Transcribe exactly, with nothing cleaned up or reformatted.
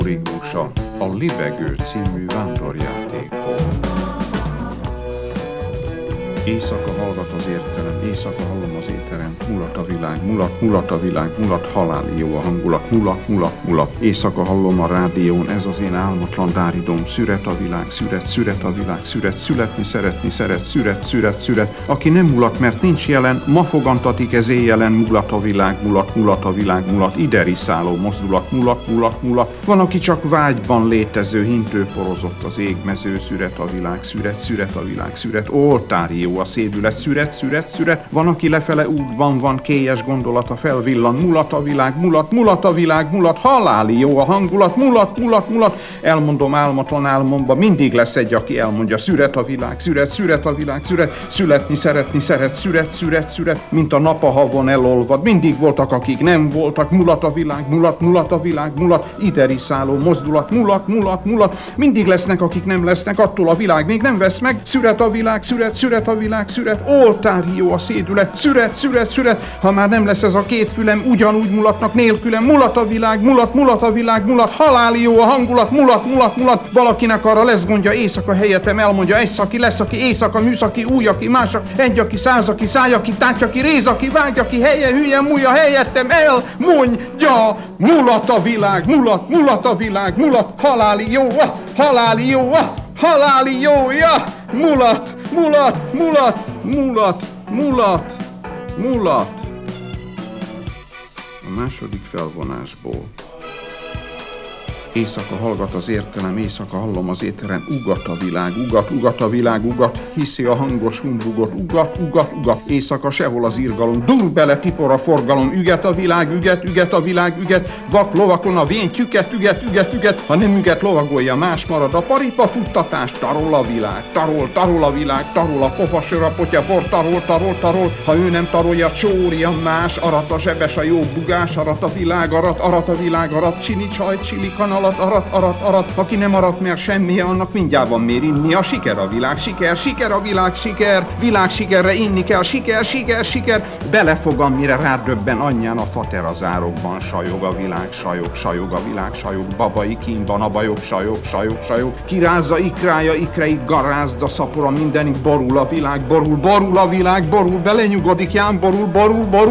Rikusa, a Libegő című vándorjátékból. Éjszaka hallgat az értelem, éjszaka hallom az éterem, mulat a világ, mulat, mulat a világ, mulat, haláli jó a hangulat, mulat, mulat, mulat. Éjszaka hallom a rádión, ez az én álmatlan dáridom, szüret a világ, szüret, szüret a világ, szüret, születni, szeretni, szeret, szüret, szüret, szüret. Aki nem mulat, mert nincs jelen, ma fogantatik ez éjjelen, mulat a világ, mulat, mulat a világ, mulat, ide riszáló mozdulat, mulat, mulat, mulat. Van, aki csak vágyban létező, hintő porozott az égmező, szüret a világ, szüret, szüret a világ, szüret, oltári jó a szédület, szüret, szüret, szüret. Van, aki lefele útban van, kélyes gondolata felvillan, mulat a világ, mulat, mulat a világ, mulat, haláli jó a hangulat, mulat, mulat, mulat. Elmondom álmatlan álmomba, mindig lesz egy, aki elmondja, szüret a világ, szüret, szüret a világ, szüret, születni, szeretni, szeret, szüret, szüret, szüret, mint a nap a havon elolvad. Mindig voltak, akik nem voltak, mulat a világ, mulat, mulat a világ, mulat, ide riszáló mozdulat, mulat, mulat, mulat. Mindig lesznek, akik nem lesznek, attól a világ még nem vesz meg, szüret a világ, szüret, szüret a világ, szüret, oltári jó a szédület, szüret, szüret, szüret, ha már nem lesz ez a két fülem, ugyanúgy mulatnak nélkülem, mulat a világ, mulat, mulat a világ, mulat, haláli jó a hangulat, mulat, mulat, mulat, valakinek arra lesz gondja, éjszaka helyetem elmondja, egy aki lesz, aki éjszaka, műszaki, új, aki más, egy, aki száz, aki száj, aki táty, aki réz, aki vágy, aki helye, hülye, múlja, helyettem elmondja, mulat a világ, mulat, mulat a világ, mulat, haláli jó, haláli jó, haláli jó, ja, mulat, mulat, mulat, mulat, mulat, mulat. A második felvonásból. Éjszaka hallgat az értelem, éjszaka hallom az éteren, ugat a világ, ugat, ugat a világ, ugat, hiszi a hangos humbugot, ugat, ugat, ugat. Éjszaka sehol az irgalom, dur bele, tipor a forgalom, üget a világ, üget, üget a világ, üget, vak lovakon a vén, tüket, üget, üget, üget. Ha nem üget, lovagolja, más marad a paripa futtatás, tarol a világ, tarol, tarol a világ, tarol a pofasör, a potya, bor, tarol, tarol, tarol. Ha ő nem tarolja, csória más, arat a zsebes, a jó bugás, arat a világ, arat, arat a világ, arat, csini csaj, csili kanal, arat, arat, arat, arat, aki nem arat, mert semmi, annak mindjárt van miért inni. A siker a világ, siker, siker a világ, siker, világ sikerre inni kell, siker, siker, siker. Belefogam, mire rádöbben anyján a fater az árokban, sajog a világ, sajog, sajog a világ, sajog, babai kínban a bajok, sajog, sajog, sajog. Kirázza ikrája, ikreig garázda, szapora mindenik, borul a világ, borul, borul a világ, borul, belenyugodik ján, borul, borul, borul.